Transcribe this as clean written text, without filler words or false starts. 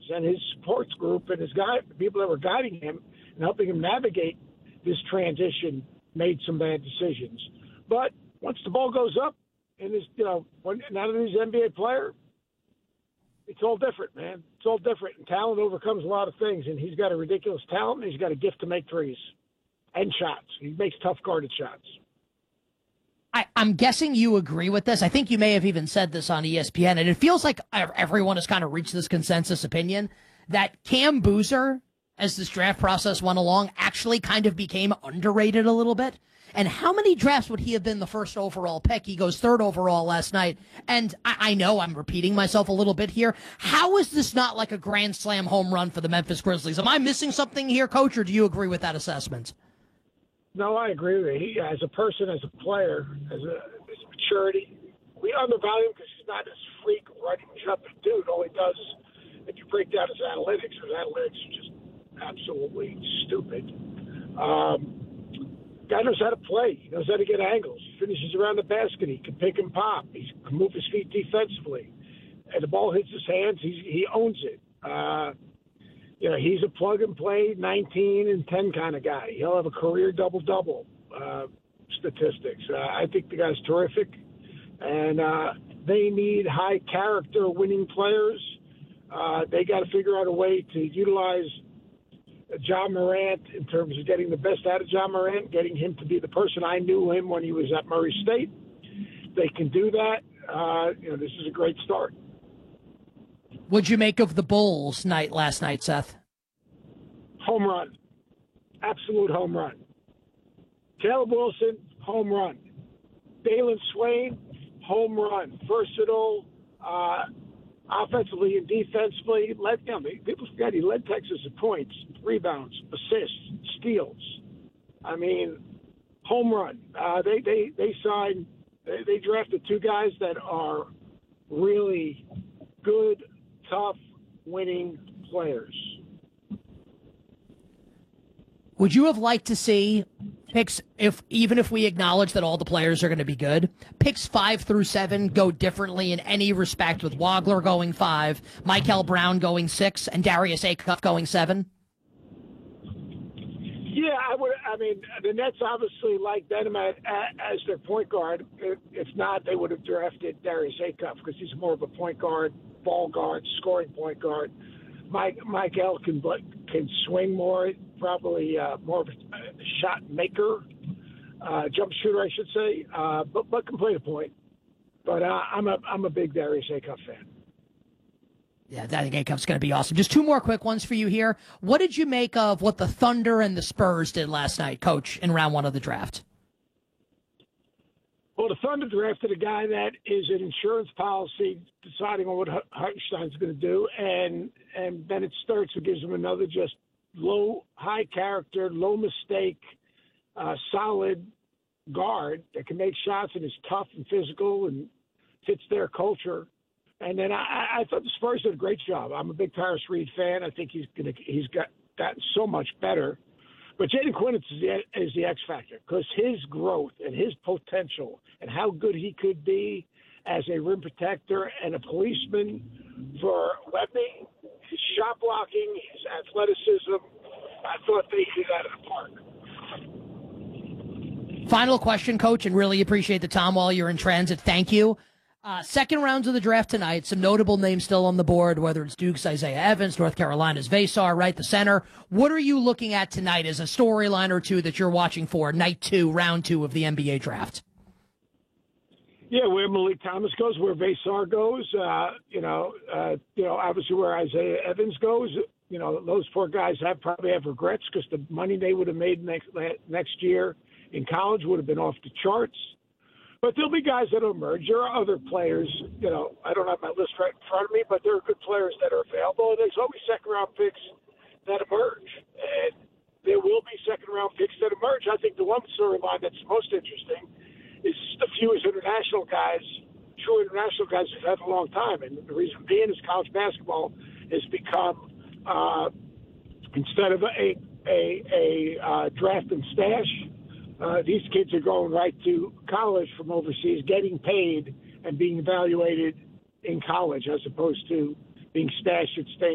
and his supports group and the people that were guiding him and helping him navigate this transition made some bad decisions. But once the ball goes up and now that he's an NBA player, it's all different, man. It's all different. And talent overcomes a lot of things, and he's got a ridiculous talent, and he's got a gift to make threes and shots. He makes tough guarded shots. I'm guessing you agree with this. I think you may have even said this on ESPN, and it feels like everyone has kind of reached this consensus opinion that Cam Boozer, as this draft process went along, actually kind of became underrated a little bit. And how many drafts would he have been the first overall pick? He goes third overall last night. And I know I'm repeating myself a little bit here. How is this not like a grand slam home run for the Memphis Grizzlies? Am I missing something here, Coach, or do you agree with that assessment? No, I agree with you. He, as a person, as a player, as maturity, we undervalue him because he's not this freak running jumping dude. All he does is, if you break down his analytics are just absolutely stupid. Guy knows how to play. He knows how to get angles. He finishes around the basket. He can pick and pop. He can move his feet defensively. And the ball hits his hands, he owns it. He's a plug-and-play 19 and 10 kind of guy. He'll have a career double-double statistics. I think the guy's terrific. And they need high-character winning players. They got to figure out a way to utilize Ja Morant in terms of getting the best out of Ja Morant, getting him to be the person I knew him when he was at Murray State. They can do that. This is a great start. What'd you make of the Bulls night last night, Seth? Home run. Absolute home run. Caleb Wilson, home run. Dalen Swain, home run. Versatile, offensively and defensively. People forget he led Texas in points, rebounds, assists, steals. I mean, home run. They drafted two guys that are really good, tough, winning players. Would you have liked to see picks, even if we acknowledge that all the players are going to be good, picks 5 through 7 go differently in any respect, with Wagler going 5, Michael Brown going 6, and Darius Acuff going 7? Yeah, I would. I mean, the Nets obviously like Denham as their point guard. If not, they would have drafted Darius Acuff because he's more of a point guard, ball guard, scoring point guard. Michael can swing more, probably more of a shot maker, jump shooter, I should say, but can play the point. But I'm a big Darius Acuff fan. Yeah, I think Acuff's going to be awesome. Just 2 more quick ones for you here. What did you make of what the Thunder and the Spurs did last night, Coach, in round 1 of the draft? Well, the Thunder drafted a guy that is an insurance policy deciding on what Hartenstein's going to do, and Bennett Sturtz, who gives him another just high character, low mistake, solid guard that can make shots and is tough and physical and fits their culture. And then I thought the Spurs did a great job. I'm a big Paris Reed fan. I think he's gotten so much better. But Jaden Quinn is the X factor because his growth and his potential and how good he could be as a rim protector and a policeman for Webby, his shot blocking, his athleticism, I thought they hit out of the park. Final question, Coach, and really appreciate the time while you're in transit. Thank you. Second rounds of the draft tonight, some notable names still on the board, whether it's Duke's Isaiah Evans, North Carolina's Vesar, right, the center. What are you looking at tonight as a storyline or two that you're watching for night 2, round 2 of the NBA draft? Yeah, where Malik Thomas goes, where Vesar goes, obviously where Isaiah Evans goes. Those 4 guys probably have regrets because the money they would have made next year in college would have been off the charts. But there'll be guys that will emerge. There are other players, I don't have my list right in front of me, but there are good players that are available. And there's always second-round picks that emerge. And there will be second-round picks that emerge. I think the one storyline that's most interesting is the fewest true international guys we've had in a long time. And the reason being is college basketball has become, instead of a draft and stash, these kids are going right to college from overseas, getting paid and being evaluated in college as opposed to being stashed at state